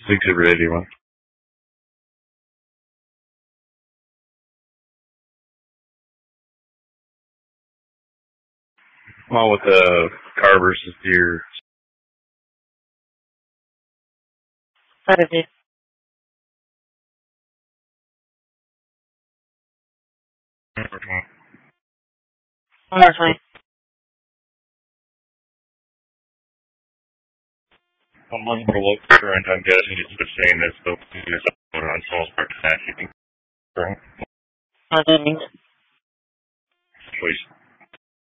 Exhibit 81. Well, with the car versus deer. Saturday. Wonderfully. I'm looking for a local current. I'm guessing it's the same as the previous upload on Souls Park Snatching. Correct? What that means? Please.